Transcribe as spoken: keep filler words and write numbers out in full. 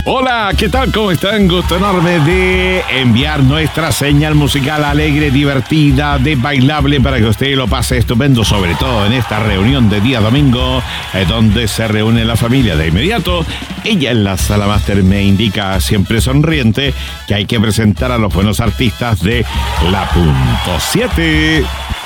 Hola, ¿qué tal? ¿Cómo están? Gusto enorme de enviar nuestra señal musical alegre, divertida, de bailable para que usted lo pase estupendo, sobre todo en esta reunión de día domingo, eh, donde se reúne la familia de inmediato. Ella en la sala máster me indica, siempre sonriente, que hay que presentar a los buenos artistas de La Punto siete.